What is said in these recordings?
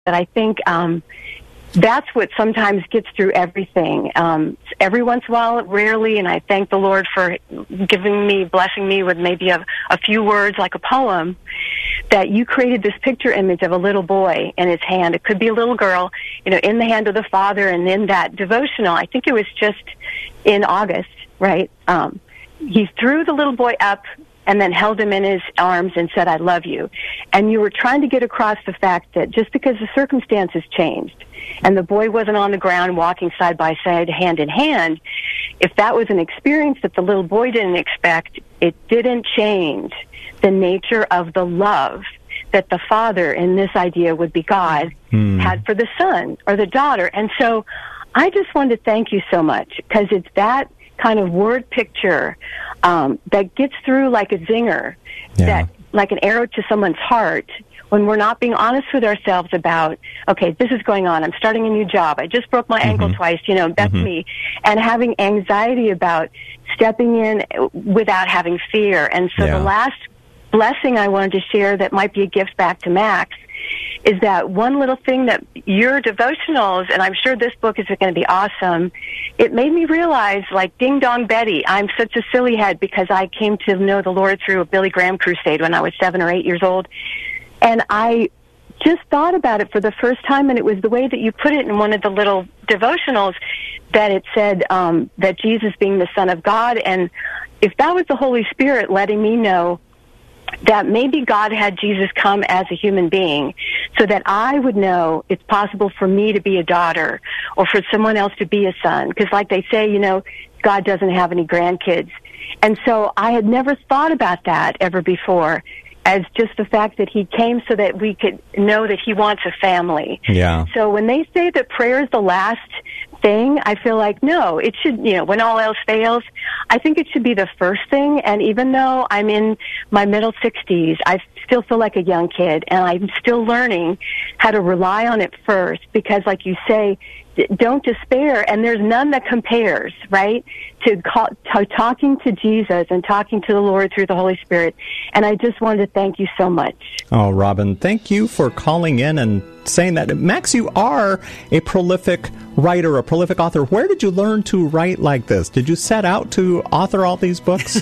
that I think that's what sometimes gets through everything. Every once in a while, rarely, and I thank the Lord for blessing me with maybe a few words like a poem, that you created this picture image of a little boy in his hand. It could be a little girl, in the hand of the Father, and in that devotional, I think it was just in August, right? He threw the little boy up and then held him in his arms and said, "I love you." And you were trying to get across the fact that just because the circumstances changed and the boy wasn't on the ground walking side by side, hand in hand, if that was an experience that the little boy didn't expect, it didn't change the nature of the love that the Father, in this idea would be God, had for the son or the daughter. And so I just wanted to thank you so much, because it's that kind of word picture that gets through like a zinger, that like an arrow to someone's heart, when we're not being honest with ourselves about, okay, this is going on, I'm starting a new job, I just broke my ankle twice, that's me, and having anxiety about stepping in without having fear. And so the last blessing I wanted to share that might be a gift back to Max is that one little thing that your devotionals, and I'm sure this book is going to be awesome, it made me realize, like, Ding Dong Betty, I'm such a silly head because I came to know the Lord through a Billy Graham crusade when I was 7 or 8 years old. And I just thought about it for the first time, and it was the way that you put it in one of the little devotionals, that it said that Jesus being the Son of God. And if that was the Holy Spirit letting me know that maybe God had Jesus come as a human being so that I would know it's possible for me to be a daughter or for someone else to be a son. Because like they say, God doesn't have any grandkids. And so I had never thought about that ever before, as just the fact that he came so that we could know that he wants a family. Yeah. So when they say that prayer is the last thing, I feel like, no, it should, when all else fails, I think it should be the first thing. And even though I'm in my middle 60s, I still feel like a young kid, and I'm still learning how to rely on it first, because like you say, don't despair, and there's none that compares, right, to talking to Jesus and talking to the Lord through the Holy Spirit. And I just wanted to thank you so much. Oh, Robin, thank you for calling in and saying that. Max, you are a prolific writer, a prolific author. Where did you learn to write like this? Did you set out to author all these books?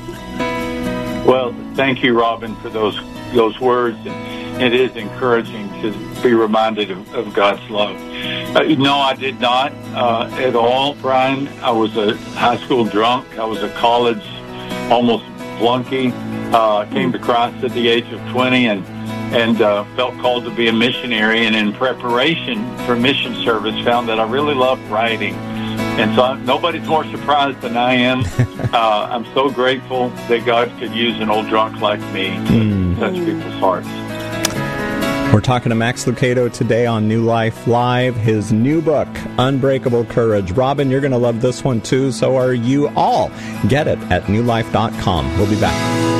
Well, thank you, Robin, for those words. And it is encouraging to be reminded of God's love. No, I did not at all, Brian. I was a high school drunk. I was a college almost flunky. Came to Christ at the age of 20 and felt called to be a missionary. And in preparation for mission service, found that I really loved writing. And so nobody's more surprised than I am. I'm so grateful that God could use an old drunk like me to touch people's hearts. We're talking to Max Lucado today on New Life Live, his new book, Unbreakable Courage. Robin, you're going to love this one too, so are you all. Get it at newlife.com. We'll be back.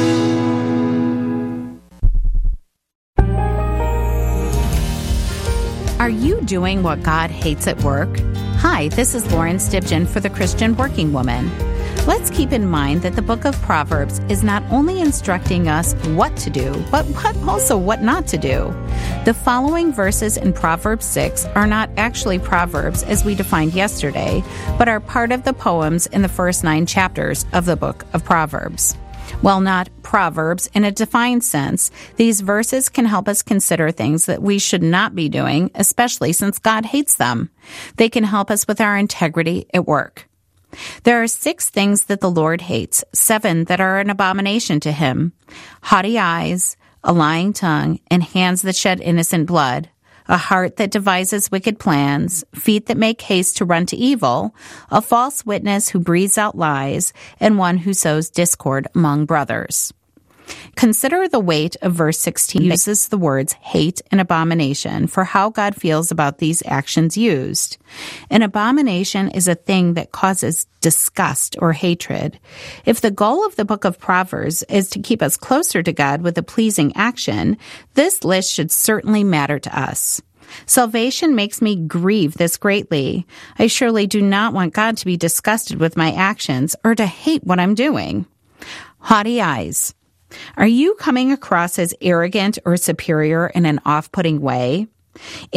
Are you doing what God hates at work? Hi, this is Lauren Stibgen for The Christian Working Woman. Let's keep in mind that the book of Proverbs is not only instructing us what to do, but also what not to do. The following verses in Proverbs 6 are not actually Proverbs as we defined yesterday, but are part of the poems in the first 9 chapters of the book of Proverbs. While not proverbs in a defined sense, these verses can help us consider things that we should not be doing, especially since God hates them. They can help us with our integrity at work. There are 6 things that the Lord hates, 7 that are an abomination to him: haughty eyes, a lying tongue, and hands that shed innocent blood, a heart that devises wicked plans, feet that make haste to run to evil, a false witness who breathes out lies, and one who sows discord among brothers. Consider the weight of verse 16 uses the words hate and abomination for how God feels about these actions used. An abomination is a thing that causes disgust or hatred. If the goal of the book of Proverbs is to keep us closer to God with a pleasing action, this list should certainly matter to us. Salvation makes me grieve this greatly. I surely do not want God to be disgusted with my actions or to hate what I'm doing. Haughty eyes. Are you coming across as arrogant or superior in an off-putting way?